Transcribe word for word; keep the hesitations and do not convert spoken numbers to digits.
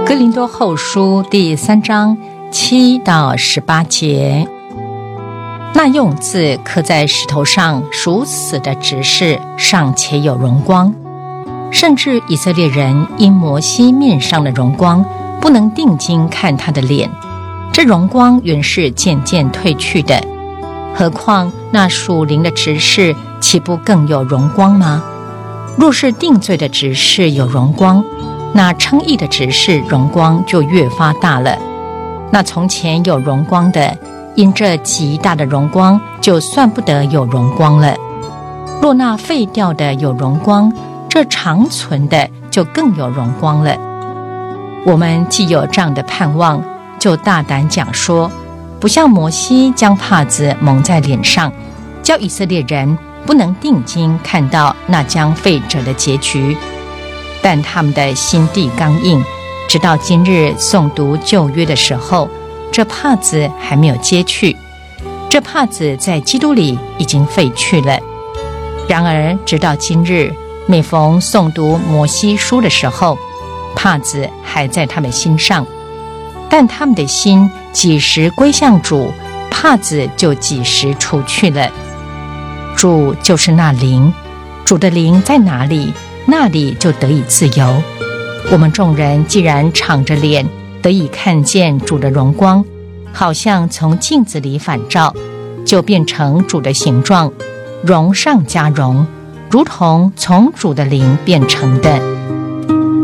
哥林多后书第三章七到十八节，那用字刻在石头上属死的执事尚且有荣光，甚至以色列人因摩西面上的荣光不能定睛看他的脸，这荣光原是渐渐褪去的，何况那属灵的执事岂不更有荣光吗？若是定罪的执事有荣光，那称义的执事荣光就越发大了。那从前有荣光的，因这极大的荣光就算不得有荣光了。若那废掉的有荣光，这长存的就更有荣光了。我们既有这样的盼望，就大胆讲说，不像摩西将帕子蒙在脸上，叫以色列人不能定睛看到那将废者的结局，但他们的心地刚硬，直到今日诵读旧约的时候，这帕子还没有揭去，这帕子在基督里已经废去了。然而直到今日，每逢诵读摩西书的时候，帕子还在他们心上，但他们的心几时归向主，帕子就几时除去了。主就是那灵，主的灵在哪里，那里就得以自由。我们众人既然敞着脸得以看见主的荣光，好像从镜子里反照，就变成主的形状，荣上加荣，如同从主的灵变成的。